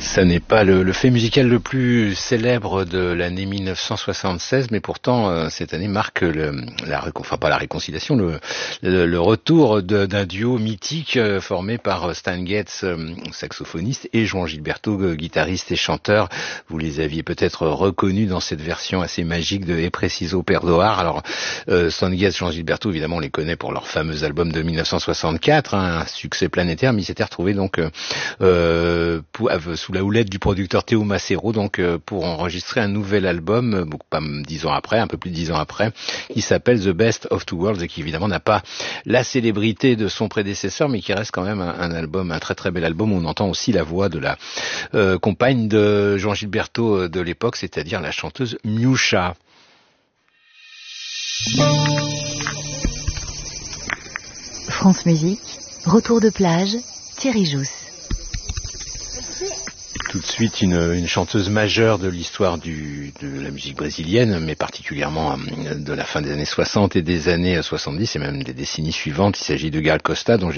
Ça n'est pas le fait musical le plus célèbre de l'année 1976, mais pourtant cette année marque pas la réconciliation, le retour d'un duo mythique formé par Stan Getz, saxophoniste, et João Gilberto, guitariste et chanteur. Vous les aviez peut-être reconnus dans cette version assez magique de E Preciso Perdoar. Alors Stan Getz, João Gilberto, évidemment on les connaît pour leur fameux album de 1964, un succès planétaire, mais ils s'étaient retrouvés donc sous la houlette du producteur Théo Macero, donc pour enregistrer un nouvel album, pas 10 ans après, un peu plus de 10 ans après, qui s'appelle The Best of Two Worlds et qui évidemment n'a pas la célébrité de son prédécesseur, mais qui reste quand même un album, un très très bel album où on entend aussi la voix de la compagne de João Gilberto de l'époque, c'est-à-dire la chanteuse Miúcha. France Musique, retour de plage, Thierry Jousse. Tout de suite une chanteuse majeure de l'histoire de la musique brésilienne, mais particulièrement de la fin des années 60 et des années 70 et même des décennies suivantes. Il s'agit de Gal Costa, dont